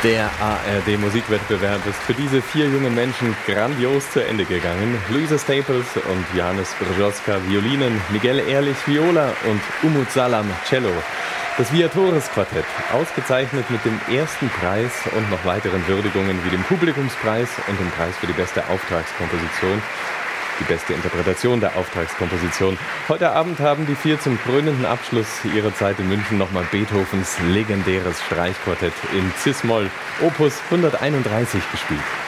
Der ARD-Musikwettbewerb ist für diese 4 jungen Menschen grandios zu Ende gegangen. Luisa Staples und Johannes Brzoska Violinen, Miguel Ehrlich Viola und Umut Salam Cello. Das Viatores-Quartett, ausgezeichnet mit dem ersten Preis und noch weiteren Würdigungen wie dem Publikumspreis und dem Preis für die beste Auftragskomposition. Die beste Interpretation der Auftragskomposition. Heute Abend haben die 4 zum krönenden Abschluss ihrer Zeit in München nochmal Beethovens legendäres Streichquartett in Cis-Moll, Opus 131 gespielt.